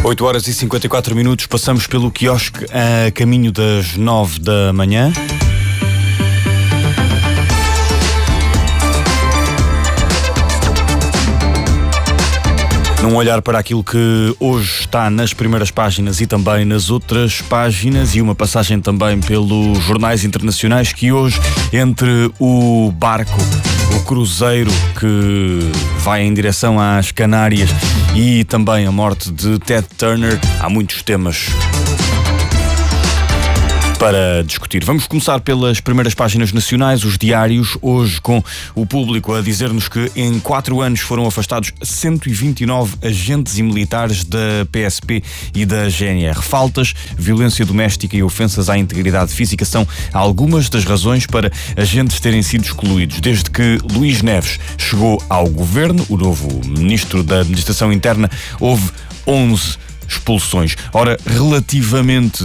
8 horas e 54 minutos, passamos pelo quiosque a caminho das 9 da manhã. Num olhar para aquilo que hoje está nas primeiras páginas e também nas outras páginas, e uma passagem também pelos jornais internacionais, que hoje, entre o barco, o cruzeiro que vai em direção às Canárias e também a morte de Ted Turner, há muitos temas para discutir. Vamos começar pelas primeiras páginas nacionais, os diários, hoje com o Público a dizer-nos que em 4 anos foram afastados 129 agentes e militares da PSP e da GNR. Faltas, violência doméstica e ofensas à integridade física são algumas das razões para agentes terem sido excluídos. Desde que Luís Neves chegou ao governo, o novo ministro da Administração Interna, houve 11 expulsões. Ora, relativamente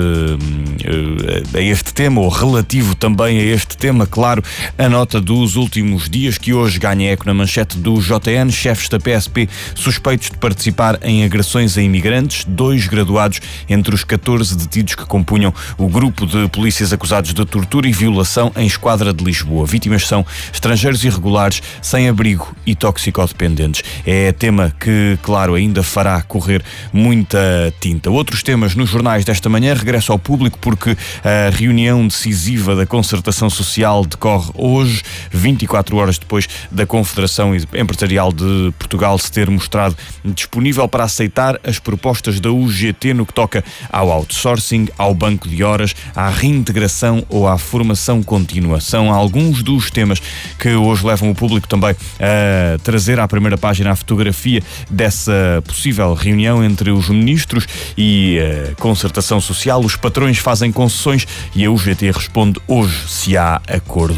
a este tema, ou relativo também a este tema, claro, a nota dos últimos dias, que hoje ganha eco na manchete do JN: chefes da PSP suspeitos de participar em agressões a imigrantes, 2 graduados entre os 14 detidos que compunham o grupo de polícias acusados de tortura e violação em Esquadra de Lisboa. Vítimas são estrangeiros irregulares, sem abrigo e toxicodependentes. É tema que, claro, ainda fará correr muita tinta. Outros temas nos jornais desta manhã: regresso ao Público porque a reunião decisiva da Concertação Social decorre hoje, 24 horas depois da Confederação Empresarial de Portugal se ter mostrado disponível para aceitar as propostas da UGT no que toca ao outsourcing, ao banco de horas, à reintegração ou à formação contínua. São alguns dos temas que hoje levam o Público também a trazer à primeira página a fotografia dessa possível reunião entre os ministros e a Concertação Social. Os patrões fazem concessões e a UGT responde hoje se há acordo.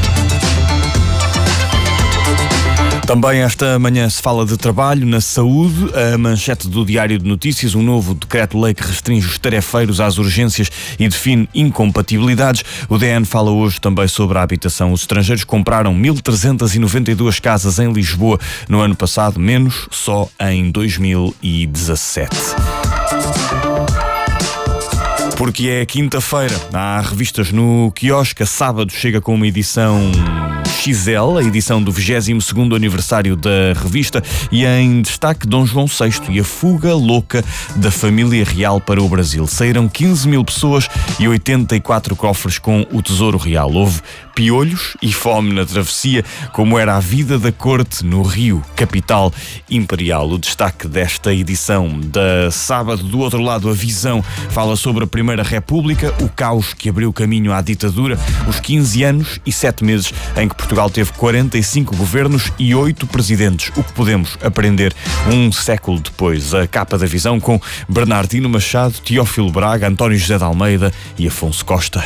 Também esta manhã se fala de trabalho na saúde. A manchete do Diário de Notícias: um novo decreto-lei que restringe os tarefeiros às urgências e define incompatibilidades. O DN fala hoje também sobre a habitação. Os estrangeiros compraram 1.392 casas em Lisboa no ano passado, menos só em 2017. Porque é quinta-feira, há revistas no quiosque. A sábado chega com uma edição XL, a edição do 22º aniversário da revista, e em destaque Dom João VI e a fuga louca da família real para o Brasil. Saíram 15.000 pessoas e 84 cofres com o Tesouro Real. Houve piolhos e fome na travessia, como era a vida da corte no Rio, capital imperial. O destaque desta edição da sábado. Do outro lado, a Visão fala sobre a Primeira República, o caos que abriu caminho à ditadura, os 15 anos e 7 meses em que Portugal teve 45 governos e 8 presidentes. O que podemos aprender um século depois. A capa da Visão com Bernardino Machado, Teófilo Braga, António José de Almeida e Afonso Costa.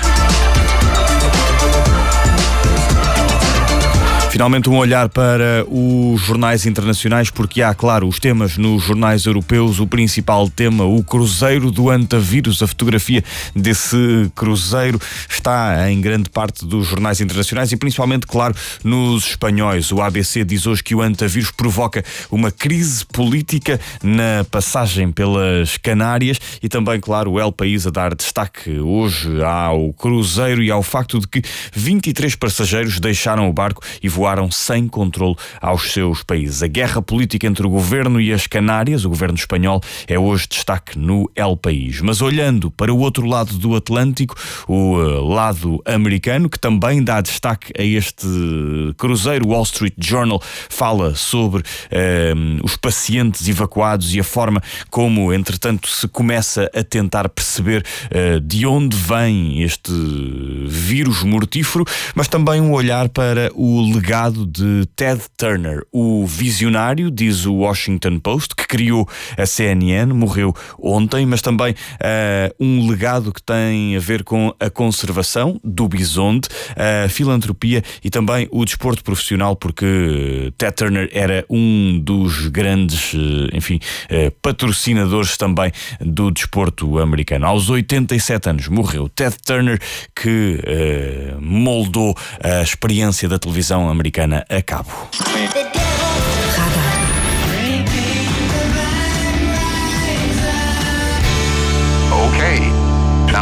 Finalmente, um olhar para os jornais internacionais, porque há, claro, os temas nos jornais europeus. O principal tema, o cruzeiro do antavírus. A fotografia desse cruzeiro está em grande parte dos jornais internacionais e principalmente, claro, nos espanhóis. O ABC diz hoje que o antavírus provoca uma crise política na passagem pelas Canárias, e também, claro, o El País a dar destaque hoje ao cruzeiro e ao facto de que 23 passageiros deixaram o barco e voaram sem controle aos seus países. A guerra política entre o governo e as Canárias, o governo espanhol, é hoje destaque no El País. Mas olhando para o outro lado do Atlântico, o lado americano, que também dá destaque a este cruzeiro, o Wall Street Journal fala sobre os pacientes evacuados e a forma como, entretanto, se começa a tentar perceber de onde vem este vírus mortífero, mas também um olhar para o legado de Ted Turner, o visionário, diz o Washington Post, que criou a CNN, morreu ontem, mas também um legado que tem a ver com a conservação do bisonte, a filantropia e também o desporto profissional, porque Ted Turner era um dos grandes, patrocinadores também do desporto americano. Aos 87 anos morreu Ted Turner, que moldou a experiência da televisão americana a cabo.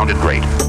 sounded great.